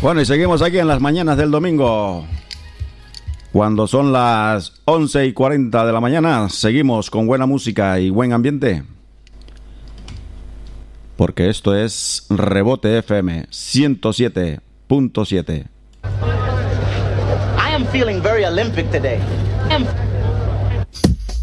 Bueno, y seguimos aquí en las mañanas del domingo. Cuando son las 11:40 de la mañana, seguimos con buena música y buen ambiente. Porque esto es Rebote FM 107.7. I am feeling very Olympic today.